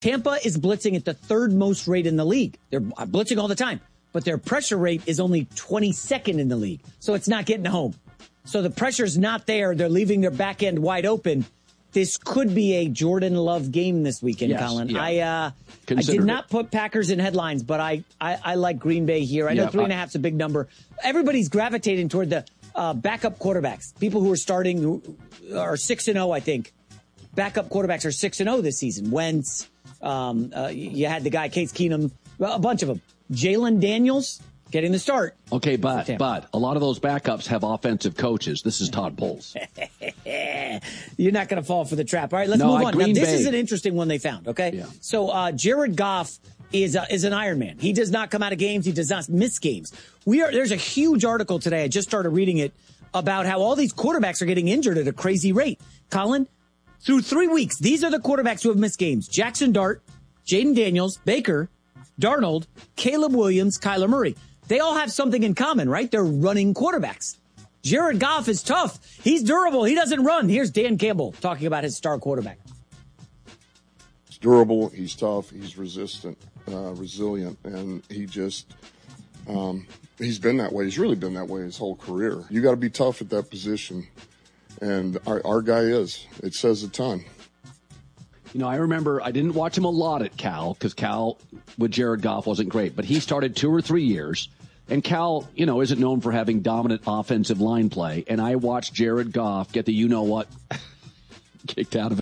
Tampa is blitzing at the third most rate in the league. They're blitzing all the time, but their pressure rate is only 22nd in the league. So it's not getting home. So the pressure's not there. They're leaving their back end wide open. This could be a Jordan Love game this weekend, Colin. Yeah. I did not put Packers in headlines, but I like Green Bay here. I know 3.5 is a big number. Everybody's gravitating toward the backup quarterbacks. People who are starting who are 6-0, I think. Backup quarterbacks are 6-0 this season. Wentz, you had the guy, Case Keenum, a bunch of them. Jalen Daniels getting the start. Okay, but a lot of those backups have offensive coaches. This is Todd Bowles. You're not going to fall for the trap. All right, let's move on. Now, this is an interesting one they found, okay? Yeah. So Jared Goff is an Iron Man. He does not come out of games. He does not miss games. There's a huge article today. I just started reading it about how all these quarterbacks are getting injured at a crazy rate. Colin, through 3 weeks, these are the quarterbacks who have missed games. Jackson Dart, Jaden Daniels, Baker, Darnold, Caleb Williams, Kyler Murray. They all have something in common, right? They're running quarterbacks. Jared Goff is tough. He's durable. He doesn't run. Here's Dan Campbell talking about his star quarterback. He's durable. He's tough. He's resistant, resilient, and he just he's been that way. He's really been that way his whole career. You got to be tough at that position, and our guy is. It says a ton. You know, I remember I didn't watch him a lot at Cal because Cal with Jared Goff wasn't great, but he started 2 or 3 years. And Cal, you know, isn't known for having dominant offensive line play. And I watched Jared Goff get the you-know-what kicked out of